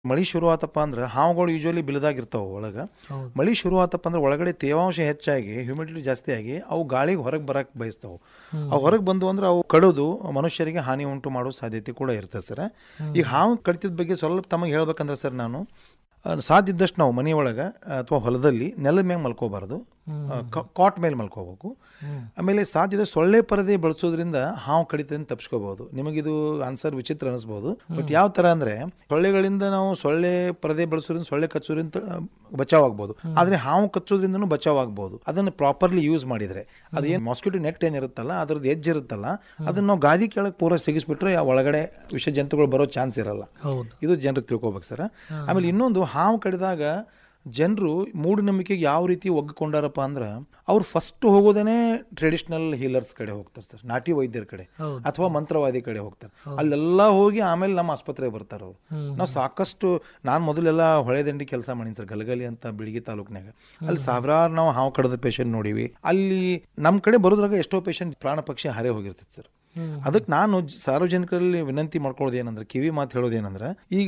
ಮಳಿ ಶುರು ಆತಪ್ಪ ಅಂದ್ರೆ ಹಾವುಗಳು ಯೂಶುವಲಿ ಬಿಲದಾಗಿರ್ತಾವೆ ಒಳಗೆ. ಹೌದು. ಮಳಿ ಶುರು ಆತಪ್ಪ ಅಂದ್ರೆ ಒಳಗಡೆ ತೇವಾಂಶ ಹೆಚ್ಚಾಗಿ ಹ್ಯೂಮಿಡಿಟಿ ಜಾಸ್ತಿ ಆಗಿ ಅವು ಗಾಳಿಗೆ ಹೊರಗೆ ಬರಕ್ಕೆ ಬಯಸ್ತಾವೆ. ಅವು ಹೊರಗೆ ಬಂದು ಅಂದ್ರೆ ಅವು ಕಡಿದು ಮನುಷ್ಯರಿಗೆ ಹಾನಿ ಉಂಟು ಮಾಡೋ ಸಾಧ್ಯತೆ ಕೂಡ ಇರ್ತದೆ ಸರ್. ಈಗ ಹಾವು ಕಡಿತದ ಬಗ್ಗೆ ಸ್ವಲ್ಪ ತಮಗೆ ಹೇಳ್ಬೇಕಂದ್ರೆ ಸರ್, ನಾನು ಸಾಧ್ಯ ಇದ್ದಷ್ಟು ನಾವು ಮನೆಯೊಳಗೆ ಅಥವಾ ಹೊಲದಲ್ಲಿ ನೆಲದ ಮ್ಯಾಗ ಮಲ್ಕೋಬಾರ್ದು, ಕಾಟ್ ಮೇಲೆ ಮಲ್ಕೋಬೇಕು. ಆಮೇಲೆ ಸಾಧ್ಯದ ಸೊಳ್ಳೆ ಪರದೆ ಬಳಸೋದ್ರಿಂದ ಹಾವು ಕಡಿತದಿಂದ ತಪ್ಪಿಸ್ಕೋಬಹುದು. ನಿಮಗಿದು ಆನ್ಸರ್ ವಿಚಿತ್ರ ಅನಿಸ್ಬೋದು, ಬಟ್ ಯಾವ ಥರ ಅಂದರೆ ಸೊಳ್ಳೆಗಳಿಂದ ನಾವು ಸೊಳ್ಳೆ ಪರದೆ ಬಳಸೋದ್ರಿಂದ ಸೊಳ್ಳೆ ಕಚ್ಚೋದ್ರಿಂದ ಬಚಾವ್ ಆಗ್ಬೋದು, ಆದರೆ ಹಾವು ಕಚ್ಚೋದ್ರಿಂದನೂ ಬಚಾವ್ ಆಗ್ಬೋದು ಅದನ್ನು ಪ್ರಾಪರ್ಲಿ ಯೂಸ್ ಮಾಡಿದರೆ. ಅದೇನು ಮಾಸ್ಕಿಟೋ ನೆಟ್ ಏನಿರುತ್ತಲ್ಲ ಅದ್ರದ್ದು ಎಡ್ಜ್ ಇರುತ್ತಲ್ಲ ಅದನ್ನು ನಾವು ಗಾದಿ ಕೆಳಗೆ ಪೂರ ಸಿಗಿಸ್ಬಿಟ್ರೆ ಒಳಗಡೆ ವಿಷ ಜಂತುಗಳು ಬರೋ ಚಾನ್ಸ್ ಇರಲ್ಲ. ಇದು ಜನರಿಗೆ ತಿಳ್ಕೊಬೇಕು ಸರ್. ಆಮೇಲೆ ಇನ್ನೊಂದು, ಹಾವು ಕಡಿದಾಗ ಜನರು ಮೂಢನಂಬಿಕೆಗೆ ಯಾವ ರೀತಿ ಒಗ್ಗಿಕೊಂಡಾರಪ್ಪ ಅಂದ್ರೆ ಅವ್ರು ಫಸ್ಟ್ ಹೋಗೋದೇನೆ ಟ್ರೆಡಿಷನಲ್ ಹೀಲರ್ಸ್ ಕಡೆ ಹೋಗ್ತಾರೆ ಸರ್, ನಾಟಿ ವೈದ್ಯರ ಕಡೆ ಅಥವಾ ಮಂತ್ರವಾದಿ ಕಡೆ ಹೋಗ್ತಾರೆ. ಅಲ್ಲೆಲ್ಲ ಹೋಗಿ ಆಮೇಲೆ ನಮ್ಮ ಆಸ್ಪತ್ರೆಗೆ ಬರ್ತಾರೆ ಅವರು. ನಾವು ಸಾಕಷ್ಟು, ನಾನು ಮೊದಲೆಲ್ಲ ಹೊಳೆದಂಡಿ ಕೆಲಸ ಮಾಡೀನಿ ಸರ್, ಗಲಗಲಿ ಅಂತ ಬಿಳಿಗಿ ತಾಲೂಕಿನಾಗ. ಅಲ್ಲಿ ಸಾವಿರಾರು ನಾವು ಹಾವು ಕಡದ ಪೇಷಂಟ್ ನೋಡಿವಿ. ಅಲ್ಲಿ ನಮ್ಮ ಕಡೆ ಬರೋದ್ರಾಗ ಎಷ್ಟೋ ಪೇಷಂಟ್ ಪ್ರಾಣ ಪಕ್ಷಿ ಹಾರೇ ಹೋಗಿರ್ತೈತೆ ಸರ್. ಅದಕ್ಕೆ ನಾನು ಸಾರ್ವಜನಿಕರಲ್ಲಿ ವಿನಂತಿ ಮಾಡ್ಕೊಳ್ಳೋದು ಏನಂದ್ರೆ, ಕಿವಿ ಮಾತು ಹೇಳೋದೇನಂದ್ರೆ, ಈಗ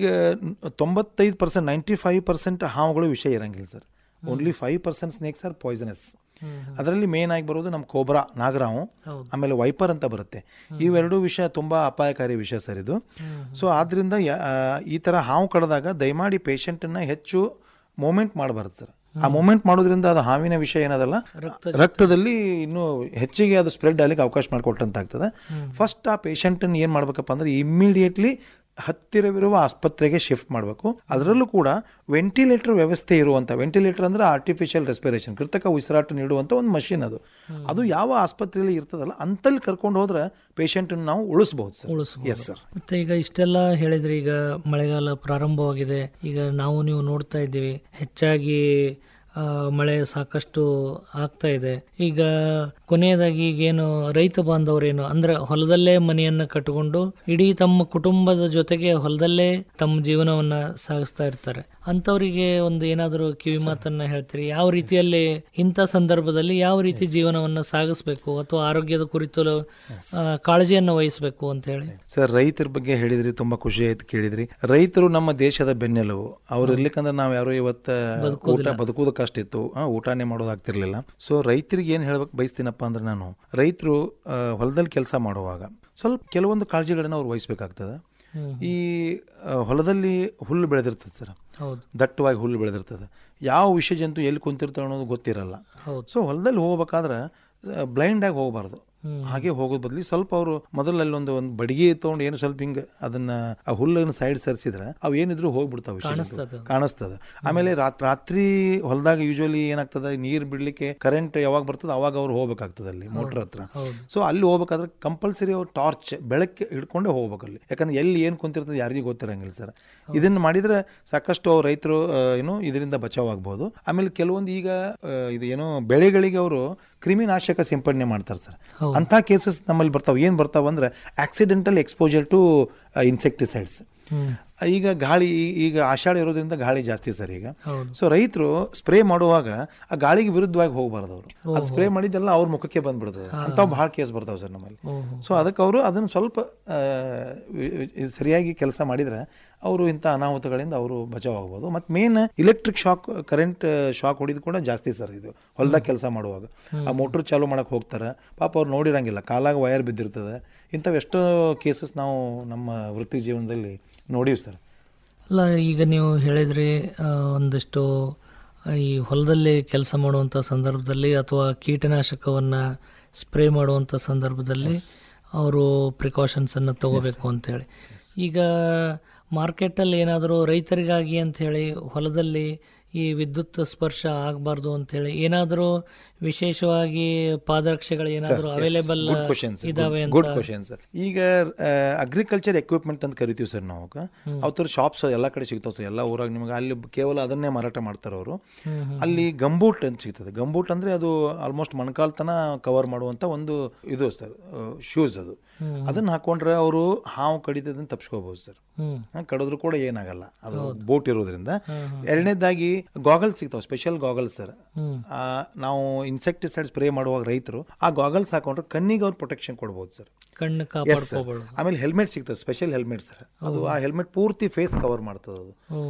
95% 95% ಹಾವುಗಳು ವಿಷಯ ಇರಂಗಿಲ್ಲ sir. Only 5% snakes R poisonous. ಅದರಲ್ಲಿ ಮೇನ್ ಆಗಿ ಬರೋದು ನಮ್ಮ ಕೋಬ್ರಾ, ನಾಗರಾವು, ಆಮೇಲೆ ವೈಪರ್ ಅಂತ ಬರುತ್ತೆ. ಇವೆರಡೂ ವಿಷಯ ತುಂಬ ಅಪಾಯಕಾರಿ ವಿಷಯ ಸರ್ ಇದು. ಸೊ ಆದ್ದರಿಂದ ಈ ಥರ ಹಾವು ಕಡಿದಾಗ ದಯಮಾಡಿ ಪೇಷಂಟನ್ನು ಹೆಚ್ಚು ಮೂಮೆಂಟ್ ಮಾಡಬಾರ್ದು ಸರ್. ಆ ಮೂಮೆಂಟ್ ಮಾಡೋದ್ರಿಂದ ಅದು ಹಾವಿನ ವಿಷಯ ಏನದಲ್ಲ, ರಕ್ತದಲ್ಲಿ ಇನ್ನೂ ಹೆಚ್ಚಿಗೆ ಅದು ಸ್ಪ್ರೆಡ್ ಆಗಲಿಕ್ಕೆ ಅವಕಾಶ ಮಾಡಿಕೊಟ್ಟಂತಾಗ್ತದೆ. ಫಸ್ಟ್ ಆ ಪೇಷಂಟನ್ನು ಏನು ಮಾಡ್ಬೇಕಪ್ಪ ಅಂದ್ರೆ ಇಮ್ಮಿಡಿಯೇಟ್ಲಿ ಹತ್ತಿರವಿರುವ ಆಸ್ಪತ್ರೆಗೆ ಶಿಫ್ಟ್ ಮಾಡಬೇಕು. ಅದರಲ್ಲೂ ಕೂಡ ವೆಂಟಿಲೇಟರ್ ವ್ಯವಸ್ಥೆ ಇರುವಂಥ, ವೆಂಟಿಲೇಟರ್ ಅಂದರೆ ಆರ್ಟಿಫಿಷಿಯಲ್ ರೆಸ್ಪಿರೇಷನ್, ಕೃತಕ ಉಸಿರಾಟ ನೀಡುವಂಥ ಒಂದು ಮಷಿನ್ ಅದು ಯಾವ ಆಸ್ಪತ್ರೆಯಲ್ಲಿ ಇರ್ತದಲ್ಲ ಅಂತಲ್ಲಿ ಕರ್ಕೊಂಡು ಹೋದ್ರೆ ಪೇಷಂಟನ್ನು ನಾವು ಉಳಿಸ್ಬೋದು ಸರ್. Yes sir. ಮತ್ತೆ ಈಗ ಇಷ್ಟೆಲ್ಲ ಹೇಳಿದ್ರೆ, ಈಗ ಮಳೆಗಾಲ ಪ್ರಾರಂಭವಾಗಿದೆ, ಈಗ ನೀವು ನೋಡ್ತಾ ಇದ್ದೀವಿ ಹೆಚ್ಚಾಗಿ ಮಳೆ ಸಾಕಷ್ಟು ಆಗ್ತಾ ಇದೆ. ಈಗ ಕೊನೆಯದಾಗಿ ಈಗೇನು ರೈತ ಬಾಂಧವರೇನು ಅಂದ್ರೆ ಹೊಲದಲ್ಲೇ ಮನೆಯನ್ನ ಕಟ್ಟಿಕೊಂಡು ಇಡೀ ತಮ್ಮ ಕುಟುಂಬದ ಜೊತೆಗೆ ಹೊಲದಲ್ಲೇ ತಮ್ಮ ಜೀವನವನ್ನ ಸಾಗಿಸ್ತಾ ಇರ್ತಾರೆ, ಅಂತವರಿಗೆ ಒಂದು ಏನಾದರೂ ಕಿವಿ ಮಾತನ್ನ ಹೇಳ್ತೀರಿ? ಯಾವ ರೀತಿಯಲ್ಲಿ ಇಂಥ ಸಂದರ್ಭದಲ್ಲಿ ಯಾವ ರೀತಿ ಜೀವನವನ್ನ ಸಾಗಿಸ್ಬೇಕು ಅಥವಾ ಆರೋಗ್ಯದ ಕುರಿತು ಕಾಳಜಿಯನ್ನು ವಹಿಸಬೇಕು ಅಂತ ಹೇಳಿ? ಸರ್, ರೈತರ ಬಗ್ಗೆ ಹೇಳಿದ್ರಿ, ತುಂಬಾ ಖುಷಿ ಆಯ್ತು ಕೇಳಿದ್ರಿ. ರೈತರು ನಮ್ಮ ದೇಶದ ಬೆನ್ನೆಲುಬು. ಅವ್ರು ಇರ್ಲಿಕ್ಕಂದ್ರೆ ನಾವು ಯಾರು ಇವತ್ತು ಬದುಕುವುದಕ್ಕೆ ಅಷ್ಟಿತ್ತು, ಊಟನೇ ಮಾಡೋದಾಗ್ತಿರ್ಲಿಲ್ಲ. ಸೊ ರೈತರಿಗೆ ಏನು ಹೇಳ್ಬೇಕು ಬಯಸ್ತೀನಪ್ಪ ಅಂದ್ರೆ, ನಾನು ರೈತರು ಹೊಲದಲ್ಲಿ ಕೆಲಸ ಮಾಡುವಾಗ ಸ್ವಲ್ಪ ಕೆಲವೊಂದು ಕಾಳಜಿಗಳನ್ನ ಅವ್ರು ವಹಿಸ್ಬೇಕಾಗ್ತದೆ. ಈ ಹೊಲದಲ್ಲಿ ಹುಲ್ಲು ಬೆಳೆದಿರ್ತದೆ ಸರ್, ದಟ್ಟವಾಗಿ ಹುಲ್ಲು ಬೆಳೆದಿರ್ತದೆ. ಯಾವ ವಿಷ ಜಂತು ಎಲ್ಲಿ ಕುಂತಿರ್ತಾವೆ ಅನ್ನೋದು ಗೊತ್ತಿರಲ್ಲ. ಸೊ ಹೊಲದಲ್ಲಿ ಹೋಗ್ಬೇಕಾದ್ರೆ ಬ್ಲೈಂಡ್ ಆಗಿ ಹೋಗಬಾರ್ದು. ಹಾಗೆ ಹೋಗೋದ್ ಬದ್ಲಿ ಸ್ವಲ್ಪ ಅವರು ಮೊದಲಲ್ಲಿ ಒಂದು ಬಡಿಗೆ ತೊಗೊಂಡು ಏನು ಸ್ವಲ್ಪ ಹಿಂಗೆ ಅದನ್ನ ಆ ಹುಲ್ಲನ್ನು ಸೈಡ್ ಸರಿಸಿದ್ರೆ ಅವು ಏನಿದ್ರು ಹೋಗ್ಬಿಡ್ತಾವೆ, ಕಾಣಿಸ್ತದೆ. ಆಮೇಲೆ ರಾತ್ರಿ ಹೊಲದಾಗ ಯೂಶುವಲಿ ಏನಾಗ್ತದೆ, ನೀರು ಬಿಡ್ಲಿಕ್ಕೆ ಕರೆಂಟ್ ಯಾವಾಗ ಬರ್ತದೆ ಅವಾಗ ಅವ್ರು ಹೋಗ್ಬೇಕಾಗ್ತದೆ ಅಲ್ಲಿ ಮೋಟರ್ ಹತ್ರ. ಸೊ ಅಲ್ಲಿ ಹೋಗ್ಬೇಕಾದ್ರೆ ಕಂಪಲ್ಸರಿ ಅವ್ರು ಟಾರ್ಚ್ ಬೆಳಕ್ಕೆ ಹಿಡ್ಕೊಂಡೇ ಹೋಗ್ಬೇಕು ಅಲ್ಲಿ, ಯಾಕಂದ್ರೆ ಎಲ್ಲಿ ಏನು ಕುಂತಿರ್ತದೆ ಯಾರಿಗೂ ಗೊತ್ತಿರಂಗಿಲ್ಲ ಸರ್. ಇದನ್ನ ಮಾಡಿದ್ರೆ ಸಾಕಷ್ಟು ರೈತರು ಇದರಿಂದ ಬಚಾವ್ ಆಗ್ಬಹುದು. ಆಮೇಲೆ ಕೆಲವೊಂದು ಈಗ ಇದು ಏನೋ ಬೆಳೆಗಳಿಗೆ ಅವರು ಕ್ರಿಮಿನಾಶಕ ಸಿಂಪಡಣೆ ಮಾಡ್ತಾರೆ ಸರ್. ಅಂಥ ಕೇಸಸ್ ನಮ್ಮಲ್ಲಿ ಬರ್ತಾವೆ. ಏನು ಬರ್ತಾವೆ ಅಂದ್ರೆ ಆಕ್ಸಿಡೆಂಟಲ್ ಎಕ್ಸ್ಪೋಜರ್ ಟು ಇನ್ಸೆಕ್ಟಿಸೈಡ್ಸ್. ಈಗ ಈಗ ಆಷಾಢ ಇರೋದ್ರಿಂದ ಗಾಳಿ ಜಾಸ್ತಿ ಸರ್ ಈಗ. ಸೊ ರೈತರು ಸ್ಪ್ರೇ ಮಾಡುವಾಗ ಆ ಗಾಳಿಗೆ ವಿರುದ್ಧವಾಗಿ ಹೋಗಬಾರ್ದು. ಅವರು ಅದು ಸ್ಪ್ರೇ ಮಾಡಿದ್ದೆಲ್ಲ ಅವ್ರ ಮುಖಕ್ಕೆ ಬಂದ್ಬಿಡ್ತದೆ. ಅಂಥವು ಭಾಳ ಕೇಸ್ ಬರ್ತಾವೆ ಸರ್ ನಮ್ಮಲ್ಲಿ. ಸೊ ಅದಕ್ಕೆ ಅವರು ಅದನ್ನು ಸ್ವಲ್ಪ ಸರಿಯಾಗಿ ಕೆಲಸ ಮಾಡಿದರೆ ಅವರು ಇಂಥ ಅನಾಹುತಗಳಿಂದ ಅವರು ಬಚಾವ್ ಆಗ್ಬೋದು. ಮತ್ತು main electric shock, current shock ಹೊಡಿದು ಕೂಡ ಜಾಸ್ತಿ ಸರ್ ಇದು ಹೊಲದಾಗ ಕೆಲಸ ಮಾಡುವಾಗ. ಆ ಮೋಟ್ರ್ ಚಾಲೂ ಮಾಡಕ್ಕೆ ಹೋಗ್ತಾರೆ, ಪಾಪ ಅವ್ರು ನೋಡಿರಂಗಿಲ್ಲ, ಕಾಲಾಗ ವಯರ್ ಬಿದ್ದಿರ್ತದೆ. ಇಂಥವು ಎಷ್ಟೋ ಕೇಸಸ್ ನಾವು ನಮ್ಮ ವೃತ್ತಿ ಜೀವನದಲ್ಲಿ ನೋಡೀವಿ ಸರ್. ಅಲ್ಲ, ಈಗ ನೀವು ಹೇಳಿದ್ರಿ ಒಂದಿಷ್ಟು ಈ ಹೊಲದಲ್ಲಿ ಕೆಲಸ ಮಾಡುವಂಥ ಸಂದರ್ಭದಲ್ಲಿ ಅಥವಾ ಕೀಟನಾಶಕವನ್ನು ಸ್ಪ್ರೇ ಮಾಡುವಂಥ ಸಂದರ್ಭದಲ್ಲಿ ಅವರು ಪ್ರಿಕಾಷನ್ಸನ್ನು ತಗೋಬೇಕು ಅಂತೇಳಿ. ಈಗ ಮಾರ್ಕೆಟಲ್ಲಿ ಏನಾದರೂ ರೈತರಿಗಾಗಿ ಅಂಥೇಳಿ ಹೊಲದಲ್ಲಿ ಈ ವಿದ್ಯುತ್ ಸ್ಪರ್ಶ ಆಗಬಾರ್ದು ಅಂತೇಳಿ ಏನಾದರೂ ವಿಶೇಷವಾಗಿ ಪಾದರಕ್ಷೆಗಳು ಏನಾದರೂ ಅವೈಲೇಬಲ್ ಇದಾವೆ? Good question sir. ಈಗ ಅಗ್ರಿಕಲ್ಚರ್ ಎಕ್ವಿಪ್ಮೆಂಟ್ ಅಂತ ಕರಿತೀವಿ ಸರ್ ನಾವು. ಅವ್ರ ಶಾಪ್ಸ್ ಎಲ್ಲ ಕಡೆ ಸಿಗ್ತಾವೆ ಸರ್, ಎಲ್ಲ ಊರಾಗ. ನಿಮಗೆ ಅಲ್ಲಿ ಕೇವಲ ಅದನ್ನೇ ಮಾರಾಟ ಮಾಡ್ತಾರೆ ಅವರು. ಅಲ್ಲಿ ಗಂಬೂಟ್ ಅಂತ ಸಿಗ್ತದೆ. ಗಂಬೂಟ್ ಅಂದರೆ ಅದು ಆಲ್ಮೋಸ್ಟ್ ಮೊಣಕಾಲ್ತನ ಕವರ್ ಮಾಡುವಂಥ ಒಂದು ಇದು ಸರ್, ಶೂಸ್ ಅದು. ಅದನ್ನು ಹಾಕೊಂಡ್ರೆ ಅವರು ಹಾವು ಕಡಿತದನ್ನು ತಪ್ಪಿಸ್ಕೋಬಹುದು ಸರ್. ಕಡಿದ್ರು ಕೂಡ ಏನಾಗಲ್ಲ, ಅದು ಬೋಟ್ ಇರೋದ್ರಿಂದ. ಎರಡನೇದಾಗಿ ಗಾಗಲ್ಸ್ ಸಿಗ್ತಾವೆ, ಸ್ಪೆಷಲ್ ಗಾಗಲ್ಸ್ ಸರ್. ನಾವು ಇನ್ಸೆಕ್ಟಿಸೈಡ್ ಸ್ಪ್ರೇ ಮಾಡುವಾಗ ರೈತರು ಆ ಗಾಗಲ್ಸ್ ಹಾಕೊಂಡ್ರೆ ಕಣ್ಣಿಗೆ ಅವ್ರು ಪ್ರೊಟೆಕ್ಷನ್ ಕೊಡ್ಬೋದು ಸರ್. ಕಣ್ಣು ಆಮೇಲೆ ಹೆಲ್ಮೆಟ್ ಸಿಗ್ತದೆ, ಸ್ಪೆಷಲ್ ಹೆಲ್ಮೆಟ್ ಸರ್. ಅದು ಆ ಹೆಲ್ಮೆಟ್ ಪೂರ್ತಿ ಫೇಸ್ ಕವರ್ ಮಾಡ್ತದೆ ಅದು.